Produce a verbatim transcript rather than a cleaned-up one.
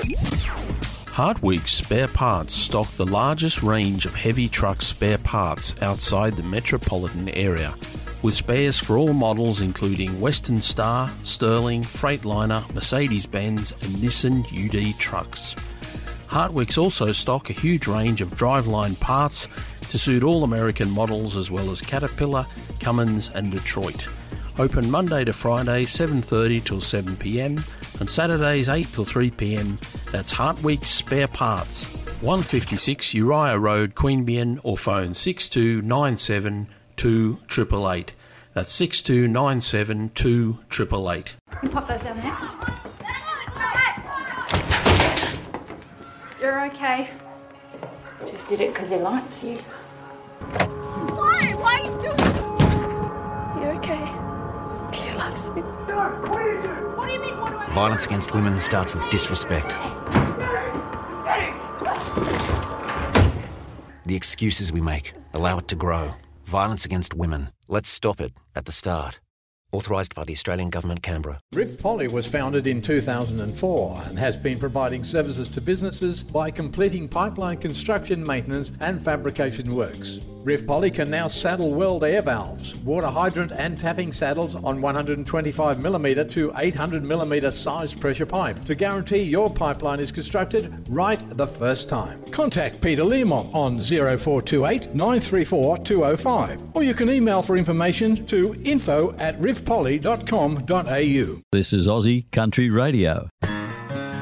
Hartwig Spare Parts stock the largest range of heavy truck spare parts outside the metropolitan area, with spares for all models including Western Star, Sterling, Freightliner, Mercedes-Benz and Nissan U D trucks. Hartwigs also stock a huge range of driveline parts to suit all American models as well as Caterpillar, Cummins and Detroit. Open Monday to Friday seven thirty till seven p m and Saturdays eight till three p m. That's Hartwig Spare Parts, one fifty-six Uriah Road, Queanbeyan, or phone six two nine seven two eight eight eight. That's six two nine seven two eight eight eight. You pop those down there. You're okay. Just did it because he likes you. Why? Why are you doing it? You're okay. He loves you. No, what do you do? What do you mean, what do I do? Violence against women starts with disrespect. The excuses we make allow it to grow. Violence against women. Let's stop it at the start. Authorised by the Australian Government, Canberra. Rift Poly was founded in two thousand four and has been providing services to businesses by completing pipeline construction, maintenance and fabrication works. Rift Poly can now saddle world air valves, water hydrant and tapping saddles on one twenty-five millimetre to eight hundred millimetre size pressure pipe to guarantee your pipeline is constructed right the first time. Contact Peter Learmont on zero four two eight nine three four two zero five or you can email for information to info at rift poly dot com dot a u. This is Aussie Country Radio.